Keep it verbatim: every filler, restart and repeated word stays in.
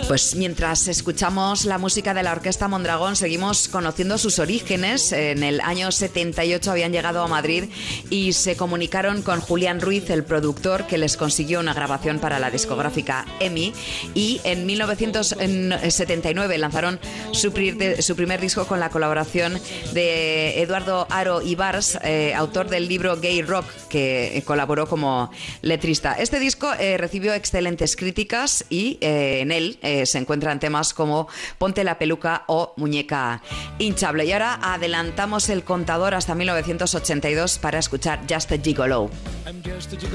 Pues mientras escuchamos la música de la Orquesta Mondragón, seguimos conociendo sus orígenes. En el año setenta y ocho habían llegado a Madrid y se comunicaron con Julián Ruiz, el productor, que les consiguió una grabación para la discográfica E M I, y en mil novecientos setenta y nueve lanzaron su, pri- su primer disco con la colaboración de Eduardo Haro Ibars, eh, autor del libro Gay Rock, que colaboró como letrista. Este disco eh, recibió excelentes críticas y eh, en él eh, se encuentran temas como Ponte la peluca o Muñeca hinchable. Y ahora adelantamos el contador hasta mil novecientos ochenta y dos para escuchar Just a Gigolo.